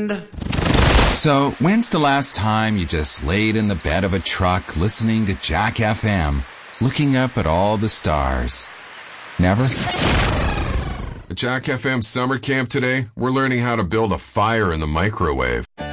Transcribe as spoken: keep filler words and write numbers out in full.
end. So, when's the last time you just laid in the bed of a truck listening to Jack F M, looking up at all the stars? Never? At Jack F M summer camp today, we're learning how to build a fire in the microwave.